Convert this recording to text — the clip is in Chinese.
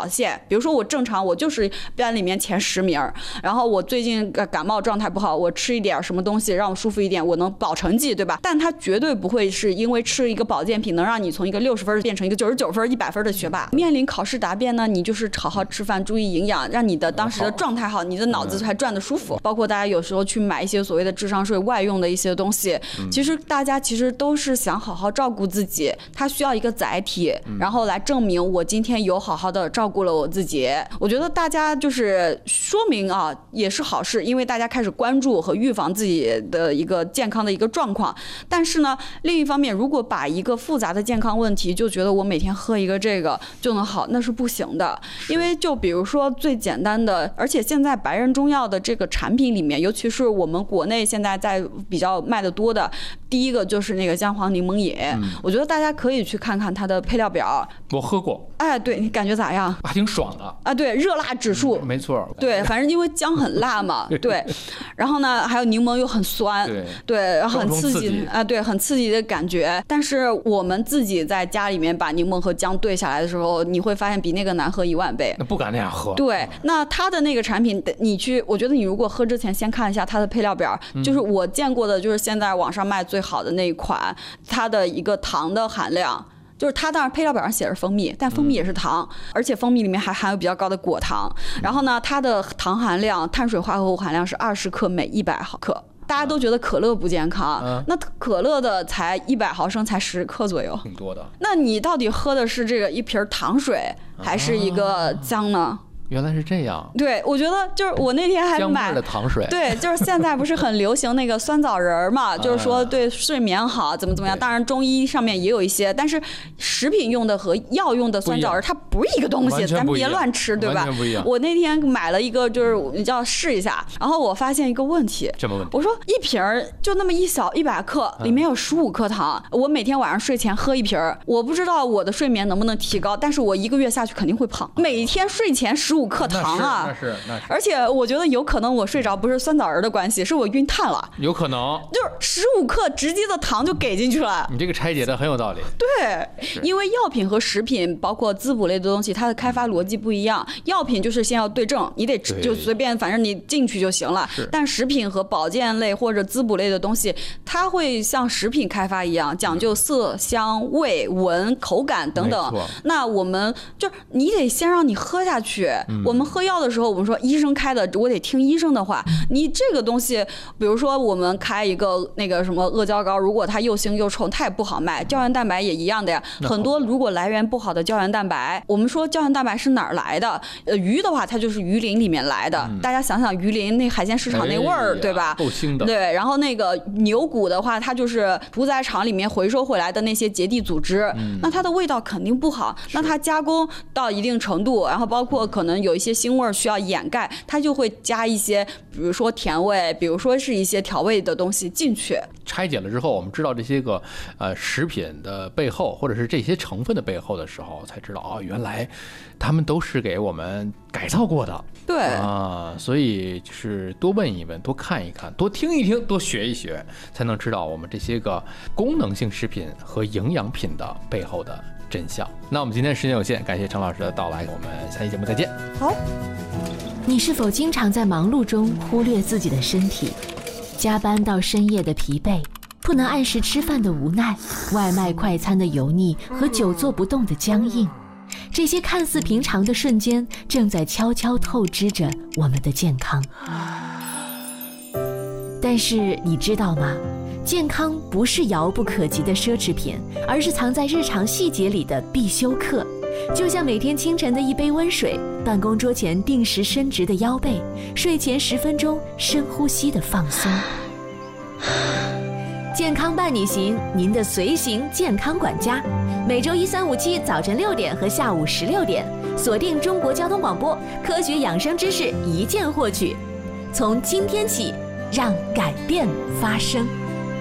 表现。比如说我正常我就是班里面前10名，然后我最近感冒状态不好，我吃一点什么东西让我舒服一点，我能保成绩，对吧？但它绝对不会是因为吃一个保健品能让你从一个60分变成一个99分、100分的学霸。面临考试答辩呢，你就是好好吃饭，注意营养，让你的当时的状态好，你的脑子才转得舒服。包括大家有时候去买一些所谓的智商税外用的一些东西，其实大家其实都是想好好照顾自己，它需要一个载体，然后来证明我今天有好好的照顾了我自己。我觉得大家就是说明啊，也是好事，因为大家开始关注和预防自己的一个健康的一个状况。但是呢，另一方面，如果把一个复杂的健康问题就觉得我每天喝一个这个就能好，那是不行的。因为就比如说最简单的，而且现在白人中药的这个产品里面，尤其是我们国内现在在比较卖的多的，第一个就是那个姜黄柠檬饮，我觉得大家可以去看看它的配料表。 我喝过， 哎，对，你感觉咋样？ 还挺爽的啊，对，热辣指数， 没错， 对，反正因为姜很辣嘛，对，然后呢，还有柠檬又很酸，对，然后很刺激啊，对，很刺激的感觉。但是我们自己在家里面把柠檬和姜兑下来的时候，你会发现比那个难喝10000倍。 那不敢那样喝。 对，那它的那个产品，我觉得你如果喝之前先看一下它的配料表，就是我见过的，就是现在网上卖最好的那一款，它的一个糖的含量。就是它当然配料表上写着蜂蜜，但蜂蜜也是糖，而且蜂蜜里面还含有比较高的果糖。然后呢，它的糖含量、碳水化合物含量是20克每100毫克。大家都觉得可乐不健康，那可乐的才100毫升才10克左右， 挺多的。 那你到底喝的是这个一瓶糖水，还是一个姜呢？ 原来是这样。 对，我觉得就是我那天还买姜味的糖水。 对，就是现在不是很流行那个酸枣仁嘛，就是说对睡眠好，怎么样？当然中医上面也有一些，但是食品用的和药用的酸枣仁它不是一个东西，咱别乱吃，对吧？我那天买了一个，就是你要试一下，然后我发现一个问题。 什么问题？ 我说一瓶就那么一小100克，里面有15克糖，我每天晚上睡前喝一瓶，我不知道我的睡眠能不能提高，但是我1个月下去肯定会胖。每天睡前15克糖啊， 那是， 而且我觉得有可能我睡着不是酸枣仁的关系，是我晕碳了， 有可能就是15克直接的糖就给进去了。 你这个拆解的很有道理。 对，因为药品和食品包括滋补类的东西，它的开发逻辑不一样。药品就是先要对症，你得就随便，反正你进去就行了。但食品和保健类或者滋补类的东西，它会像食品开发一样，讲究色香味闻口感等等。那我们就是你得先让你喝下去。我们喝药的时候，我们说医生开的，我得听医生的话。你这个东西，比如说我们开一个那个什么阿胶糕，如果它又腥又臭，它也不好卖。胶原蛋白也一样的呀，很多如果来源不好的胶原蛋白，我们说胶原蛋白是哪儿来的？鱼的话，它就是鱼鳞里面来的。大家想想鱼鳞那海鲜市场那味儿，对吧？ 够腥的。 对，然后那个牛骨的话，它就是屠宰场里面回收回来的那些结缔组织，那它的味道肯定不好。那它加工到一定程度，然后包括可能有一些腥味需要掩盖，它就会加一些，比如说甜味，比如说是一些调味的东西进去。 拆解了之后，我们知道这些个食品的背后，或者是这些成分的背后的时候，才知道哦，原来他们都是给我们改造过的。 对啊，所以就是多问一问，多看一看，多听一听，多学一学，才能知道我们这些个功能性食品和营养品的背后的真相。那我们今天时间有限，感谢陈老师的到来，我们下期节目再见。 好。 你是否经常在忙碌中忽略自己的身体？加班到深夜的疲惫，不能按时吃饭的无奈，外卖快餐的油腻和久坐不动的僵硬，这些看似平常的瞬间，正在悄悄透支着我们的健康。但是你知道吗？健康不是遥不可及的奢侈品，而是藏在日常细节里的必修课。就像每天清晨的一杯温水，办公桌前定时伸直的腰背，睡前10分钟深呼吸的放松。健康伴你行，您的随行健康管家，每周1、3、5、7早晨6点和下午16点，锁定中国交通广播，科学养生知识一键获取。从今天起，让改变发生。